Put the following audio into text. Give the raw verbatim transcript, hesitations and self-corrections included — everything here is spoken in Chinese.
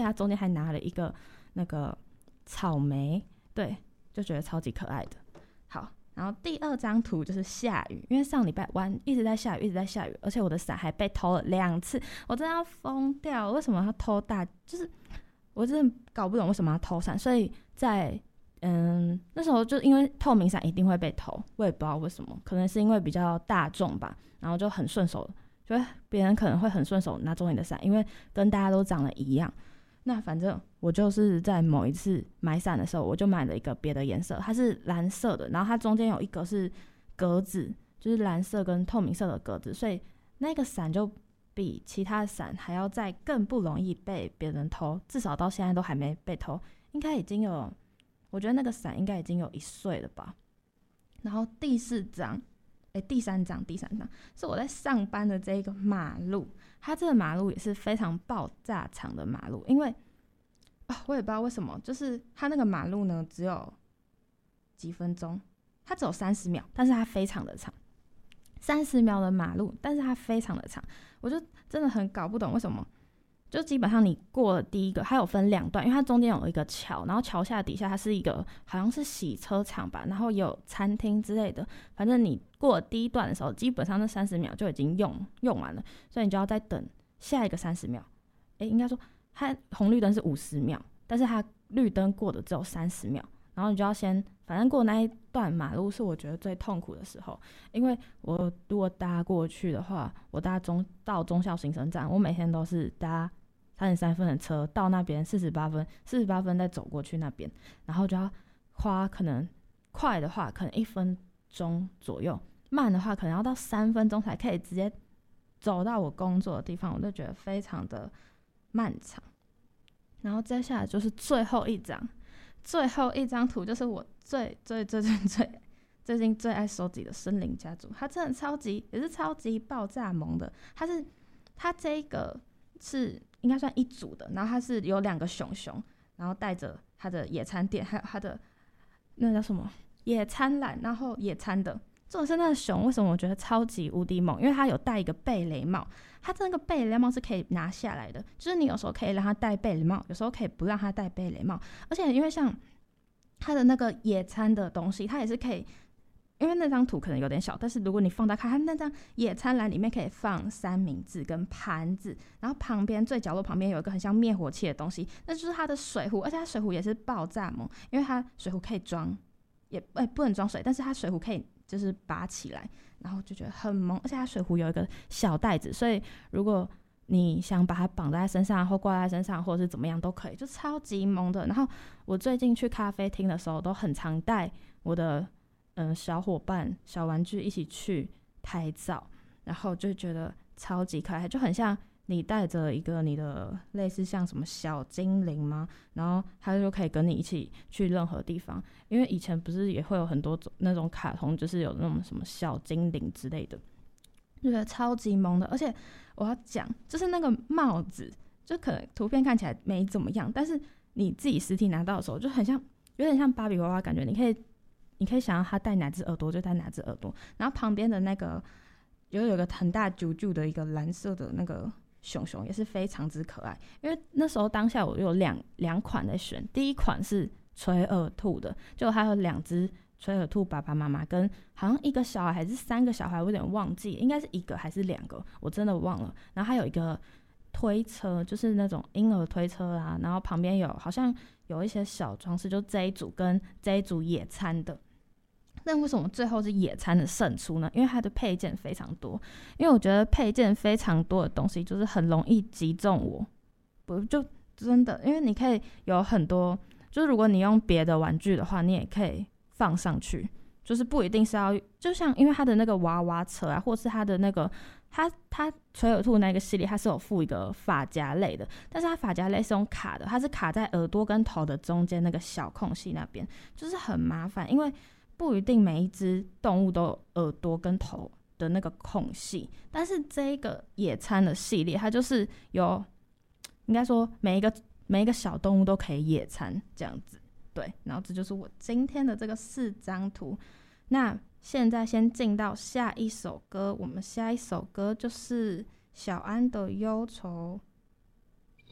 它中间还拿了一个那个草莓，对，就觉得超级可爱的。好，然后第二张图就是下雨，因为上礼拜玩一直在下雨，一直在下雨，而且我的伞还被偷了两次，我真的要疯掉！为什么要偷大？就是我真的搞不懂为什么要偷伞，所以在嗯那时候就因为透明伞一定会被偷，我也不知道为什么，可能是因为比较大众吧，然后就很顺手，就别人可能会很顺手拿走你的伞，因为跟大家都长得一样。那反正我就是在某一次买伞的时候，我就买了一个别的颜色，它是蓝色的，然后它中间有一个是格子，就是蓝色跟透明色的格子，所以那个伞就比其他的伞还要再更不容易被别人偷，至少到现在都还没被偷，应该已经有，我觉得那个伞应该已经有一岁了吧。然后第四张，哎，第三张，第三张是我在上班的这个马路，它这个马路也是非常爆炸长的马路，因为啊，我也不知道为什么，就是它那个马路呢只有几分钟，它只有三十秒，但是它非常的长，三十秒的马路，但是它非常的长，我就真的很搞不懂为什么。就基本上你过了第一个，它有分两段，因为它中间有一个桥，然后桥下底下它是一个好像是洗车场吧，然后也有餐厅之类的。反正你过了第一段的时候，基本上那三十秒就已经用用完了，所以你就要再等下一个三十秒。哎，应该说它红绿灯是五十秒，但是它绿灯过的只有三十秒，然后你就要先，反正过那一段马路是我觉得最痛苦的时候，因为我如果搭过去的话，我搭中到忠孝新生站，我每天都是搭三十三分的车到那边，四十八分，四十八分再走过去那边，然后就要花可能快的话可能一分钟左右，慢的话可能要到三分钟才可以直接走到我工作的地方，我就觉得非常的漫长。然后接下来就是最后一张，最后一张图就是我最最最最最最近最爱收集的森林家族，它真的超级也是超级爆炸萌的，它是它这一个是应该算一组的，然后它是有两个熊熊，然后带着它的野餐垫，还有它的那叫什么野餐篮，然后野餐的。这种是那个熊，为什么我觉得超级无敌猛？因为它有戴一个贝雷帽，它这个贝雷帽是可以拿下来的，就是你有时候可以让它戴贝雷帽，有时候可以不让它戴贝雷帽。而且因为像它的那个野餐的东西，它也是可以，因为那张图可能有点小，但是如果你放大看，它那张野餐篮里面可以放三明治跟盘子，然后旁边最角落旁边有一个很像灭火器的东西，那就是它的水壶，而且它水壶也是爆炸猛，因为它水壶可以装，也、欸、不能装水，但是它水壶可以就是拔起来，然后就觉得很萌，而且它水壶有一个小袋子，所以如果你想把它绑在身上或挂在身上或者是怎么样都可以，就超级萌的。然后我最近去咖啡厅的时候都很常带我的嗯小伙伴小玩具一起去拍照，然后就觉得超级可爱，就很像你带着一个你的类似像什么小精灵吗？然后他就可以跟你一起去任何地方，因为以前不是也会有很多种那种卡通，就是有那种什么小精灵之类的，就觉得超级萌的。而且我要讲，就是那个帽子，就可能图片看起来没怎么样，但是你自己实体拿到的时候，就很像，有点像芭比娃娃感觉。你可以，你可以想要他戴哪只耳朵就戴哪只耳朵，然后旁边的那个有有一个很大啾啾的一个蓝色的那个熊熊也是非常之可爱。因为那时候当下我有两两款在选，第一款是垂耳兔的，就还有两只垂耳兔爸爸妈妈跟好像一个小孩还是三个小孩，我有点忘记，应该是一个还是两个，我真的忘了。然后还有一个推车，就是那种婴儿推车啊，然后旁边有好像有一些小装饰，就这一组跟这一组野餐的。那为什么最后是野餐的胜出呢？因为它的配件非常多，因为我觉得配件非常多的东西就是很容易击中我，不就真的，因为你可以有很多，就是如果你用别的玩具的话，你也可以放上去，就是不一定是要，就像因为它的那个娃娃车啊，或是它的那个它它垂耳兔那个系列，它是有附一个发夹类的，但是它发夹类是用卡的，它是卡在耳朵跟头的中间那个小空隙那边，就是很麻烦，因为不一定每一只动物都有耳朵跟头的那个空隙，但是这个野餐的系列，它就是有，应该说每一个每一个小动物都可以野餐这样子，对。然后这就是我今天的这个四张图。那现在先进到下一首歌，我们下一首歌就是小安的忧愁。